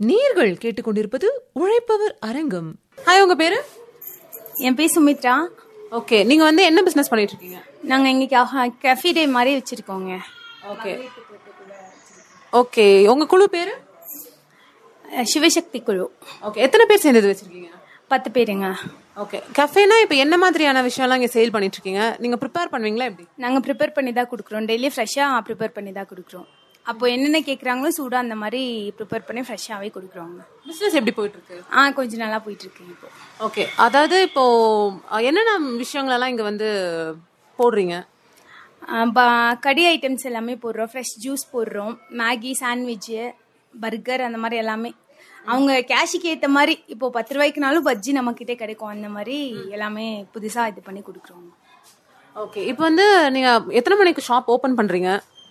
நீர்கள் கேட்டுக்கொண்டிருப்பது உழைப்பவர் அரங்கம். ஹாய், உங்க பேரு? என் பேர் சுமித்ரா. ஓகே, நீங்க வந்து என்ன பிசினஸ் பண்ணிட்டு இருக்கீங்க? நாங்க இங்க கஃபே டே மாதிரி வச்சிருக்கோங்க. ஓகே ஓகே, உங்க குழு பேரு? சிவசக்தி குழு. ஓகே, எத்தனை பேர் சேர்ந்து வச்சிருக்கீங்க? 10 பேருங்க. ஓகே, கஃபேனா இப்போ என்ன மாதிரியான விஷயம்லாம் இங்கே சேல் பண்ணிட்டு இருக்கீங்க? நீங்க ப்ரிப்பேர் பண்ணுவீங்களா? எப்படி? நாங்க ப்ரிப்பேர் பண்ணி தான் கொடுக்குறோம். டெய்லி ஃப்ரெஷ்ஷா ப்ரிப்பேர் பண்ணி தான் கொடுக்குறோம். அப்போ என்னென்ன கேட்குறாங்களோ சூடா அந்த மாதிரி ப்ரிப்பேர் பண்ணி ஃப்ரெஷ்ஷாவே கொடுக்குறோங்க. பிசினஸ் எப்படி போயிட்டு இருக்கு? கொஞ்சம் நல்லா போயிட்டு இருக்கு இப்போ. ஓகே, அதாவது இப்போ என்னென்ன விஷயங்களெல்லாம் இங்க வந்து போடுறீங்க? கடி ஐட்டம்ஸ் எல்லாமே போடுறோம். ஃப்ரெஷ் ஜூஸ் போடுறோம். மேகி, சாண்ட்விட்சு, பர்கர், அந்த மாதிரி எல்லாமே அவங்க கேஷுக்கு ஏற்ற மாதிரி. இப்போ 10 ரூபாய்க்குனாலும் பஜ்ஜி நம்மக்கிட்டே கிடைக்கும். அந்த மாதிரி எல்லாமே புதுசாக இது பண்ணி கொடுக்குறோம். ஓகே, இப்போ வந்து நீங்க எத்தனை மணிக்கு ஷாப் ஓபன் பண்றீங்க?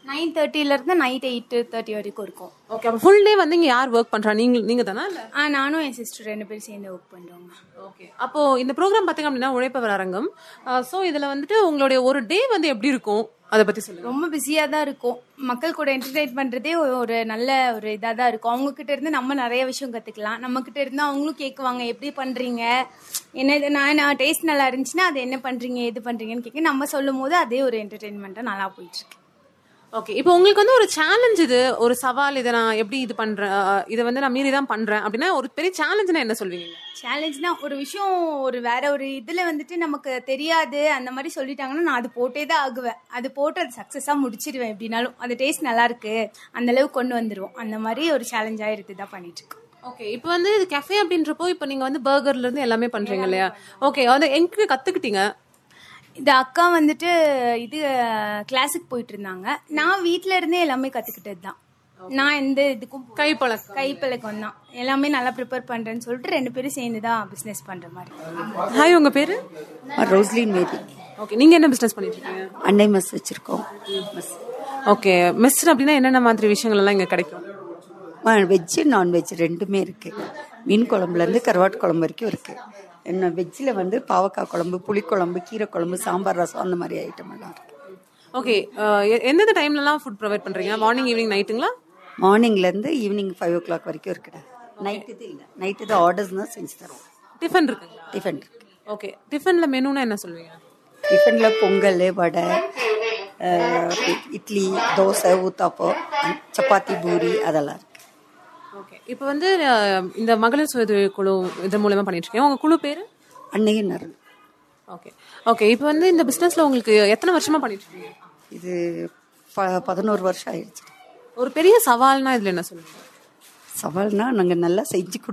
9:30 நைட் 8:30 வரைக்கும் இருக்கும். ஓகே, அப்போ ஃபுல் டே வந்து இங்க யார் ஒர்க் பண்றா? நீங்க தானா? இல்ல நானும் என் சிஸ்டர் 2 பேரும் சேர்ந்து ஒர்க் பண்றோம். ஓகே, அப்போ இந்த ப்ரோக்ராம் பாத்தீங்க அப்படின்னா உழைப்பவர் அரங்கம். சோ இதுல வந்துட்டு உங்களுடைய ஒரு டே வந்து எப்படி இருக்கும், அதை பத்தி சொல்லுங்க. ரொம்ப பிஸியா தான் இருக்கும். மக்கள் கூட என்டர்டெயின் பண்றதே ஒரு நல்ல ஒரு இதா தான் இருக்கும். அவங்க கிட்ட இருந்து நம்ம நிறைய விஷயம் கத்துக்கலாம். நம்ம கிட்ட இருந்து அவங்களும் கேட்குவாங்க, எப்படி பண்றீங்க, என்ன நான் டேஸ்ட் நல்லா இருந்துச்சுன்னா அது என்ன பண்றீங்க, எது பண்றீங்கன்னு கேட்க நம்ம சொல்லும் போது அதே ஒரு என்டர்டெயின்மெண்டா நல்லா போயிட்டு இருக்கு. ஓகே, இப்போ உங்களுக்கு வந்து ஒரு சேலஞ்ச், இது ஒரு சவால், இதை நான் எப்படி இது பண்றேன், இதை வந்து நான் மீறி தான் பண்றேன் அப்படின்னா ஒரு பெரிய சேலஞ்சுனா என்ன சொல்வீங்க? சேலஞ்ச்னா ஒரு விஷயம் வேற ஒரு இதுல வந்துட்டு நமக்கு தெரியாது அந்த மாதிரி சொல்லிட்டாங்கன்னா நான் அது போட்டே தான் ஆகுவேன். அது போட்டு அது சக்சஸா முடிச்சிருவேன். எப்படின்னாலும் அது டேஸ்ட் நல்லா இருக்கு அந்த அளவுக்கு கொண்டு வந்துருவோம். அந்த மாதிரி ஒரு சேலஞ்சா எடுத்து தான் பண்ணிட்டு இருக்கோம். ஓகே, இப்போ வந்து இது கஃபே அப்படின்றப்போ இப்போ நீங்க வந்து பர்கர்ல இருந்து எல்லாமே பண்றீங்க இல்லையா? ஓகே, அதை எங்க கத்துக்கிட்டீங்க? இந்த அக்கா வந்துட்டு இது கிளாஸுக்கு போயிட்டு இருந்தாங்க. நான் வீட்டுல இருந்தே எல்லாமே கத்துக்கிட்டது தான். நான் எந்த இதுக்கும் கைப்பழக்கம் தான். எல்லாமே நல்லா ப்ரிப்பேர் பண்றேன்னு சொல்லிட்டு 2 பேரும் சேர்ந்து தான் பிசினஸ் பண்ற மாதிரி. ஹாய், உங்க பேரு? ரோஸ்லின் மேரி. ஓகே, நீங்க என்ன பிசினஸ் பண்ணிட்டு இருக்கீங்க? அன்னை மெஸ் வச்சிருக்கோம். ஓகே, மெஸ் அப்படின்னா என்னென்ன மாதிரி விஷயங்கள் எல்லாம் இங்க கிடைக்கும்? வெஜ் நான்வெஜ் ரெண்டுமே இருக்கு. மீன் குழம்புல இருந்து கருவாட்டு குழம்பு வரைக்கும் இருக்கு. என்ன வெஜ்ஜில் வந்து பாவக்காய் குழம்பு, புளிக்குழம்பு, கீரை குழம்பு, சாம்பார், ரசம், அந்த மாதிரி ஐட்டம் எல்லாம் இருக்கு. ஓகே, எந்தெந்த டைம்லலாம் ஃபுட் ப்ரொவைட் பண்றீங்க? Morning, evening, நைட்டுங்களா? மார்னிங்லேருந்து ஈவினிங் 5 o'clock வரைக்கும் இருக்குடா. நைட்டு இல்லை, நைட்டு தான் ஆர்டர்ஸ் தான் செஞ்சு தரோம். டிஃபன் இருக்குங்களா? டிஃபன் இருக்கு. ஓகே, டிஃபன்ல மெனுனா என்ன சொல்லுவீங்க? டிஃபனில் பொங்கல், வடை, இட்லி, தோசை, ஊத்தாப்பம், சப்பாத்தி, பூரி அதெல்லாம் இருக்கு. ஓகே, இப்போ வந்து இந்த மகளிர் சுய குழு இதன் மூலமா பண்ணிட்டு இருக்கேன். உங்க குழு பேரு? அன்னையும் நரன். ஓகே ஓகே, இப்போ வந்து இந்த பிசினஸ்ல உங்களுக்கு எத்தனை வருஷமா பண்ணிட்டு இருக்கீங்க? இது 11 வருஷம் ஆயிடுச்சு. ஒரு பெரிய சவால்னா இதுல என்ன சொல்லுவீங்க? சவால்னா நாங்கள் நல்லா செஞ்சு